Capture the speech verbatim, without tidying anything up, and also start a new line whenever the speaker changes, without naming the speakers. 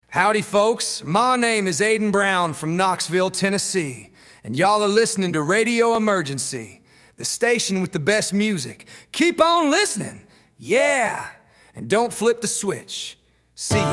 Howdy folks, my name is Aiden Brown from Knoxville, Tennessee, and y'all are listening to Radio Emergency, the station with the best music. Keep on listening, yeah, and don't flip the switch. See ya.